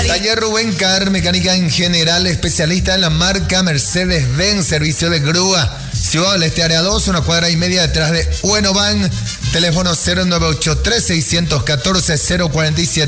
Taller Rubén Car, mecánica en general, especialista en la marca Mercedes-Benz, servicio de grúa. Ciudad del Este, área 2, una cuadra y media detrás de Uenovan. Teléfono 0983-614-047.